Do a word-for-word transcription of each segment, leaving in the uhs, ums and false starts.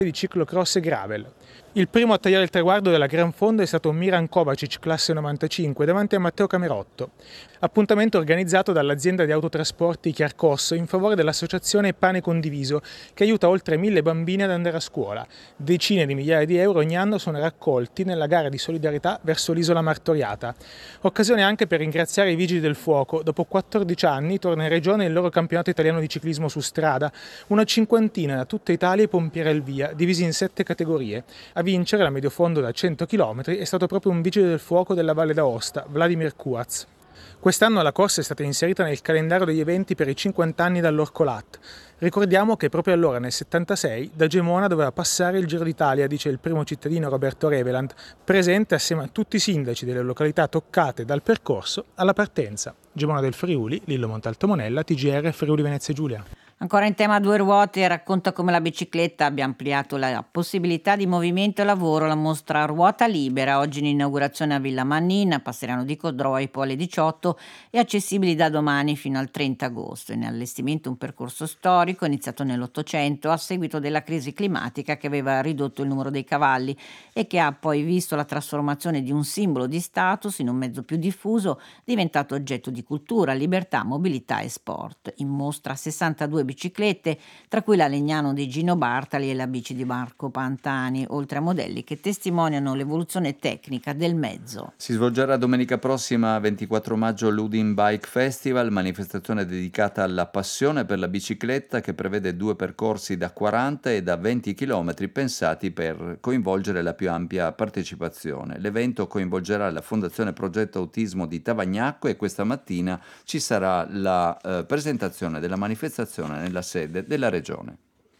di ciclocross e gravel. Il primo a tagliare il traguardo della Gran Fonda è stato Miran Kovacic, classe novantacinque, davanti a Matteo Camerotto. Appuntamento organizzato dall'azienda di autotrasporti Chiarcosso in favore dell'associazione Pane Condiviso, che aiuta oltre mille bambini ad andare a scuola. Decine di migliaia di euro ogni anno sono raccolti nella gara di solidarietà verso l'isola martoriata. Occasione anche per ringraziare i Vigili del Fuoco. Dopo quattordici anni torna in regione il loro campionato italiano di ciclismo su strada. Una cinquantina da tutta Italia i pompieri al via, divisi in sette categorie. A vincere la mediofondo da cento chilometri è stato proprio un vigile del fuoco della Valle d'Aosta, Vladimir Kuaz. Quest'anno la corsa è stata inserita nel calendario degli eventi per i cinquanta anni dall'Orcolat. Ricordiamo che proprio allora, nel settantasei, da Gemona doveva passare il Giro d'Italia, dice il primo cittadino Roberto Revelant, presente assieme a tutti i sindaci delle località toccate dal percorso alla partenza. Gemona del Friuli, Lillo Montalto Monella, T G R Friuli Venezia Giulia. Ancora in tema due ruote, racconta come la bicicletta abbia ampliato la possibilità di movimento e lavoro. La mostra Ruota Libera, oggi in inaugurazione a Villa Mannina, Passeriano di Codroipo alle diciotto, è accessibile da domani fino al trenta agosto. In allestimento un percorso storico iniziato nell'Ottocento a seguito della crisi climatica che aveva ridotto il numero dei cavalli e che ha poi visto la trasformazione di un simbolo di status in un mezzo più diffuso, diventato oggetto di cultura, libertà, mobilità e sport. In mostra sessantadue biciclette, tra cui la Legnano di Gino Bartali e la bici di Marco Pantani, oltre a modelli che testimoniano l'evoluzione tecnica del mezzo. Si svolgerà domenica prossima, ventiquattro maggio, l'Udin Bike Festival, manifestazione dedicata alla passione per la bicicletta che prevede due percorsi da quaranta e da venti chilometri pensati per coinvolgere la più ampia partecipazione. L'evento coinvolgerà la Fondazione Progetto Autismo di Tavagnacco e questa mattina ci sarà la eh, presentazione della manifestazione nella sede della regione.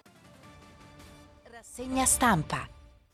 Rassegna stampa.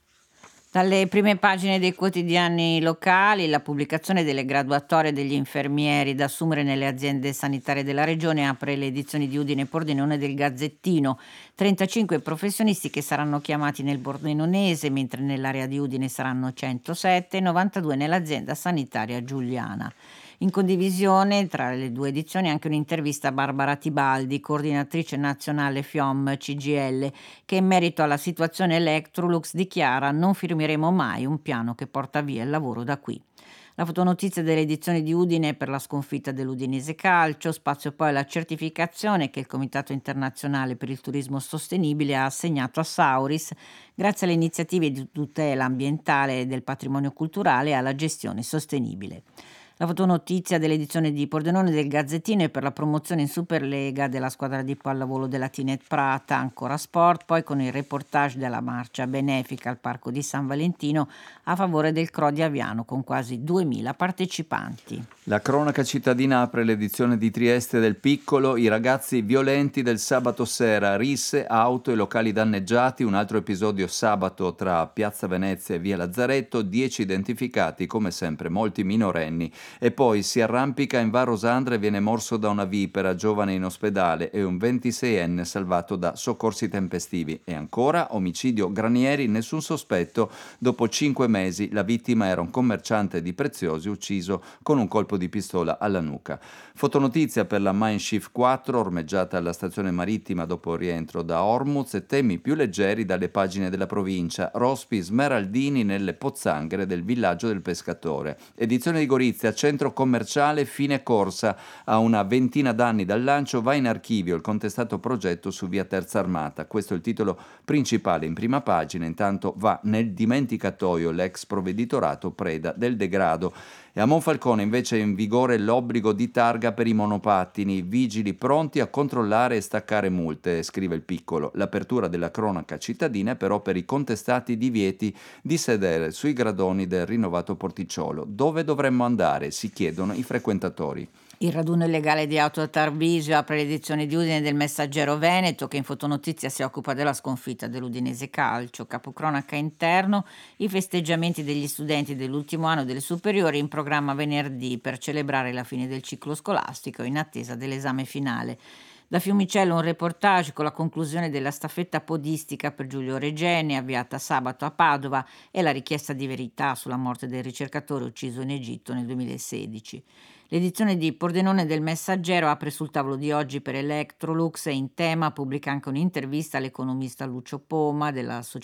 Dalle prime pagine dei quotidiani locali, la pubblicazione delle graduatorie degli infermieri da assumere nelle aziende sanitarie della regione apre le edizioni di Udine e Pordenone del Gazzettino. trentacinque professionisti che saranno chiamati nel pordenonese, mentre nell'area di Udine saranno centosette e novantadue nell'azienda sanitaria giuliana. In condivisione tra le due edizioni anche un'intervista a Barbara Tibaldi, coordinatrice nazionale F I O M C G I L, che in merito alla situazione Electrolux dichiara: non firmeremo mai un piano che porta via il lavoro da qui. La fotonotizia delle edizioni di Udine per la sconfitta dell'Udinese Calcio, spazio poi alla certificazione che il Comitato Internazionale per il Turismo Sostenibile ha assegnato a Sauris grazie alle iniziative di tutela ambientale e del patrimonio culturale e alla gestione sostenibile. La fotonotizia dell'edizione di Pordenone del Gazzettino è per la promozione in Superlega della squadra di pallavolo della Tinet Prata, ancora sport, poi con il reportage della marcia benefica al Parco di San Valentino a favore del C R O di Aviano con quasi duemila partecipanti. La cronaca cittadina apre l'edizione di Trieste del Piccolo, i ragazzi violenti del sabato sera, risse, auto e locali danneggiati, un altro episodio sabato tra Piazza Venezia e Via Lazzaretto, dieci identificati, come sempre molti minorenni. E poi si arrampica in Var Rosandra e viene morso da una vipera, giovane in ospedale, e un ventiseienne salvato da soccorsi tempestivi. E ancora omicidio Granieri, nessun sospetto, dopo cinque mesi la vittima era un commerciante di preziosi ucciso con un colpo di pistola alla nuca. Fotonotizia per la Mein Schiff quattro, ormeggiata alla stazione marittima dopo il rientro da Ormuz, e temi più leggeri dalle pagine della provincia, rospi smeraldini nelle pozzanghere del villaggio del pescatore. Edizione di Gorizia, centro commerciale fine corsa, a una ventina d'anni dal lancio va in archivio il contestato progetto su via Terza Armata. Questo è il titolo principale in prima pagina. Intanto va nel dimenticatoio l'ex provveditorato preda del degrado. E a Monfalcone invece è in vigore l'obbligo di targa per i monopattini, vigili pronti a controllare e staccare multe, scrive il Piccolo. L'apertura della cronaca cittadina è però per i contestati divieti di sedere sui gradoni del rinnovato porticciolo. Dove dovremmo andare? Si chiedono i frequentatori. Il raduno illegale di auto a Tarvisio apre l'edizione di Udine del Messaggero Veneto, che in fotonotizia si occupa della sconfitta dell'Udinese Calcio. Capocronaca interno, i festeggiamenti degli studenti dell'ultimo anno delle superiori in programma venerdì per celebrare la fine del ciclo scolastico in attesa dell'esame finale. Da Fiumicello un reportage con la conclusione della staffetta podistica per Giulio Regeni, avviata sabato a Padova, e la richiesta di verità sulla morte del ricercatore ucciso in Egitto nel duemilasedici. L'edizione di Pordenone del Messaggero apre sul tavolo di oggi per Electrolux e in tema pubblica anche un'intervista all'economista Lucio Poma della società